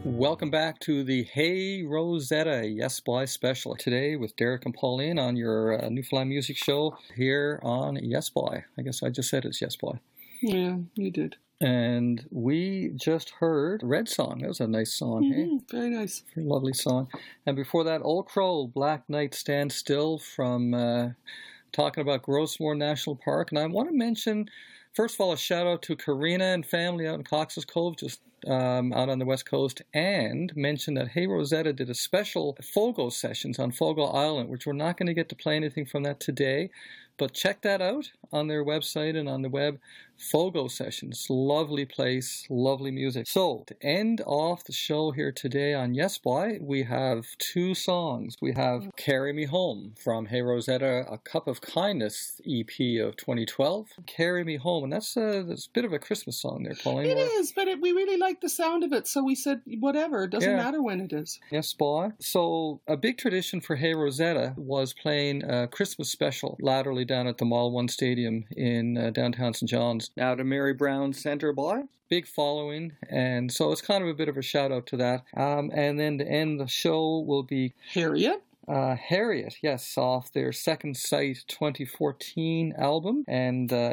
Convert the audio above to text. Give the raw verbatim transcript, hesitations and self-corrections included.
Welcome back to the Hey Rosetta Yes Boy special today with Derek and Pauline on your uh, Newfoundland Music Show here on Yes Boy. I guess I just said it's Yes Boy. Yeah, you did. And we just heard Red Song. That was a nice song. Mm-hmm. Hey? Very nice. Very lovely song. And before that, Old Crow, Black Knight Stand Still from uh, talking about Grossmore National Park. And I want to mention, first of all, a shout out to Karina and family out in Cox's Cove, just Um, out on the West Coast, and mention that Hey Rosetta did a special Fogo sessions on Fogo Island, which we're not going to get to play anything from that today, but check that out on their website and on the web. Fogo Sessions, lovely place, lovely music. So, to end off the show here today on Yes Boy, we have two songs. We have Carry Me Home from Hey Rosetta, A Cup of Kindness E P of twenty twelve. Carry Me Home, and that's a, that's a bit of a Christmas song there, Pauline. It is, but it, we really like the sound of it, so we said, whatever, it doesn't Yeah. matter when it is. Yes, boy. So a big tradition for Hey Rosetta was playing a Christmas special laterally down at the Mall One Stadium in uh, downtown Saint John's. Now to Mary Brown Center, boy. Big following, and so it's kind of a bit of a shout out to that. Um, and then to end the show will be Harriet? Uh, Harriet, yes, off their Second Sight twenty fourteen album, and uh,